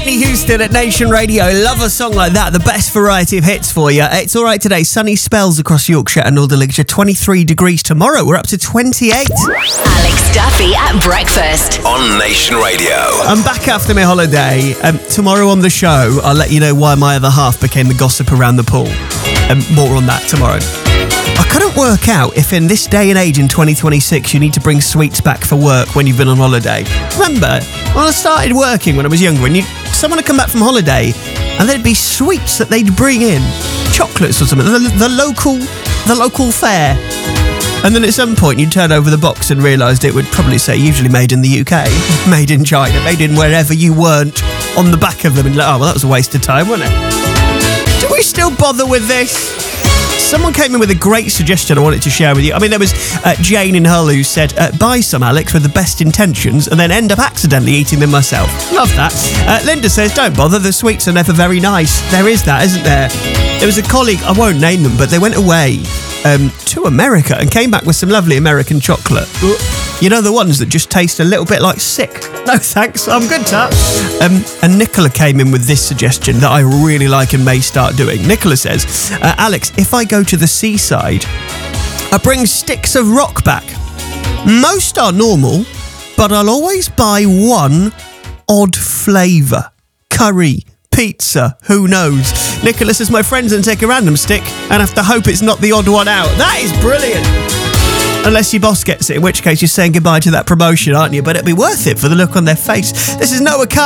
Whitney Houston at Nation Radio. Love a song like that. The best variety of hits for you. It's all right today. Sunny spells across Yorkshire and Northern Lincolnshire. 23 degrees tomorrow. We're up to 28. Alex Duffy at breakfast on Nation Radio. I'm back after my holiday. Tomorrow on the show, I'll let you know why my other half became the gossip around the pool. More on that tomorrow. I couldn't work out if in this day and age in 2026 you need to bring sweets back for work when you've been on holiday. Remember, when I started working when I was younger, and someone would come back from holiday and there'd be sweets that they'd bring in, chocolates or something, the local fair. And then at some point you'd turn over the box and realised it would probably say usually made in the UK, made in China, made in wherever you weren't on the back of them. And you're like, oh, well, that was a waste of time, wasn't it? Do we still bother with this? Someone came in with a great suggestion I wanted to share with you. I mean, there was Jane in Hull who said, buy some, Alex, with the best intentions and then end up accidentally eating them myself. Love that. Linda says, don't bother, the sweets are never very nice. There is that, isn't there? There was a colleague, I won't name them, but they went away to America and came back with some lovely American chocolate. You know, the ones that just taste a little bit like sick. No thanks, I'm good, Tap. And Nicola came in with this suggestion that I really like and may start doing. Nicola says, Alex, if I go to the seaside, I bring sticks of rock back. Most are normal, but I'll always buy one odd flavour. Curry, pizza, who knows? Nicola says, my friends then take a random stick and have to hope it's not the odd one out. That is brilliant. Unless your boss gets it, in which case you're saying goodbye to that promotion, aren't you? But it'll be worth it for the look on their face. This is Noah Carr.